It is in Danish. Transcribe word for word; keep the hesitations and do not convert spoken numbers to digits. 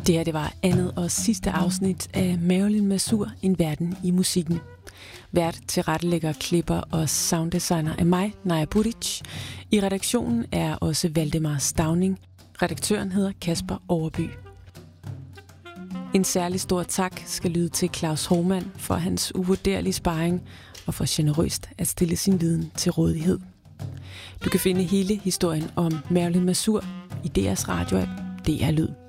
Det her det var andet og sidste afsnit af Marilyn Mazur, en verden i musikken. Vært, tilrettelægger, klipper og sounddesigner af mig, Naja Budic. I redaktionen er også Valdemar Stauning. Redaktøren hedder Kasper Overby. En særlig stor tak skal lyde til Claus Hormann for hans uvurderlige sparring og for generøst at stille sin viden til rådighed. Du kan finde hele historien om Marilyn Mazur i D R's radioapp D R Lyd.